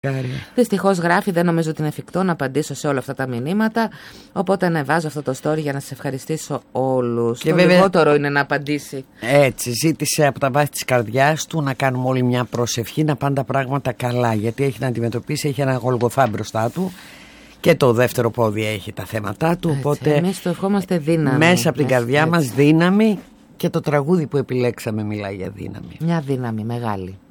Δυστυχώς γράφει, δεν νομίζω ότι είναι εφικτό να απαντήσω σε όλα αυτά τα μηνύματα. Οπότε ανεβάζω αυτό το story για να σας ευχαριστήσω όλους. Και το βέβαια, λιγότερο είναι να απαντήσει. Έτσι, ζήτησε από τα βάθη της καρδιάς του να κάνουμε όλοι μια προσευχή, να πάνε τα πράγματα καλά. Γιατί έχει να αντιμετωπίσει, έχει ένα Γολγοθά μπροστά του. Και το δεύτερο πόδι έχει τα θέματά του. Έτσι, οπότε εμείς το ευχόμαστε δύναμη. Μέσα από την καρδιά μας δύναμη. Και το τραγούδι που επιλέξαμε μιλάει για δύναμη. Μια δύναμη μεγάλη.